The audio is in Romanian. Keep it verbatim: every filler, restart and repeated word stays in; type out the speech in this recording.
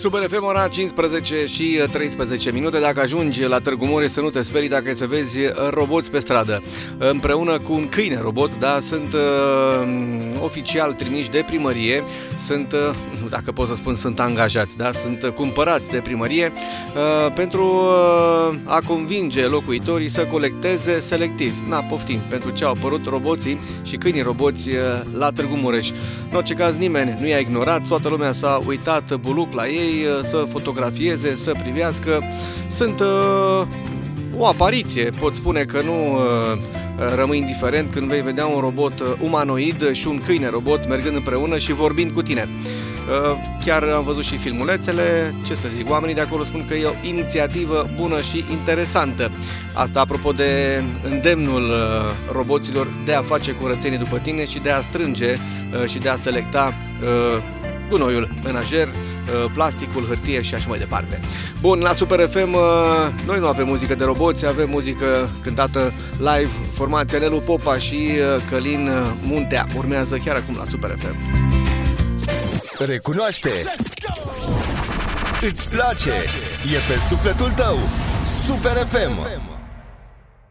Super F M, ora cincisprezece și treisprezece minute. Dacă ajungi la Târgu Mureș, să nu te sperii dacă ai să vezi roboți pe stradă. Împreună cu un câine robot, da, sunt uh, oficial trimiși de primărie. Sunt, uh, nu dacă pot să spun, sunt angajați, da, sunt cumpărați de primărie uh, pentru uh, a convinge locuitorii să colecteze selectiv. Na, poftim, pentru ce au apărut roboții și câinii roboți uh, la Târgu Mureș. În orice caz, nimeni nu i-a ignorat, toată lumea s-a uitat buluc la ei să fotografieze, să privească. Sunt uh, o apariție, pot spune că nu uh, rămâi indiferent când vei vedea un robot umanoid și un câine robot mergând împreună și vorbind cu tine. Uh, chiar am văzut și filmulețele, ce să zic, oamenii de acolo spun că e o inițiativă bună și interesantă. Asta apropo de îndemnul uh, roboților de a face curățenie după tine și de a strânge uh, și de a selecta uh, gunoiul menajer, plasticul, hârtie și așa mai departe. Bun, la Super F M noi nu avem muzică de roboți, avem muzică cântată live, formația Nelu Popa și Călin Muntea. Urmează chiar acum la Super F M. Recunoaște! Îți place! E pe sufletul tău! Super F M!